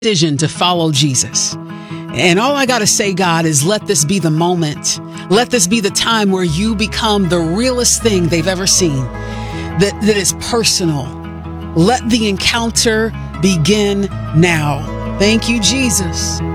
decision to follow Jesus. And all I got to say, God, is let this be the moment. Let this be the time where you become the realest thing they've ever seen, that is personal. Let the encounter begin now. Thank you, Jesus.